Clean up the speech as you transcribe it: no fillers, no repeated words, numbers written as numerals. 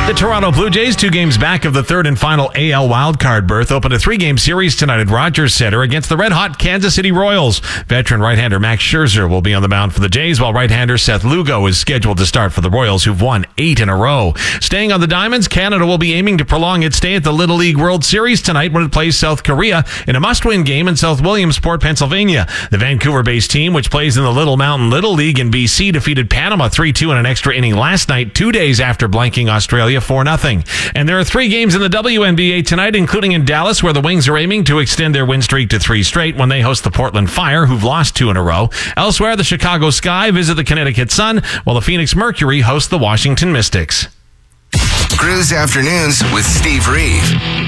The Toronto Blue Jays, 2 games back of the third and final AL wildcard berth, open a 3-game series tonight at Rogers Center against the red-hot Kansas City Royals. Veteran right-hander Max Scherzer will be on the mound for the Jays, while right-hander Seth Lugo is scheduled to start for the Royals, who've won 8 in a row. Staying on the diamonds, Canada will be aiming to prolong its stay at the Little League World Series tonight when it plays South Korea in a must-win game in South Williamsport, Pennsylvania. The Vancouver-based team, which plays in the Little Mountain Little League in BC, defeated Panama 3-2 in an extra inning last night, 2 days after blanking Australia 4-0. And there are 3 games in the WNBA tonight, including in Dallas, where the Wings are aiming to extend their win streak to 3 straight when they host the Portland Fire, who've lost 2 in a row. Elsewhere, the Chicago Sky visit the Connecticut Sun, while the Phoenix Mercury host the Washington Mystics. Cruise Afternoons with Steve Reeve.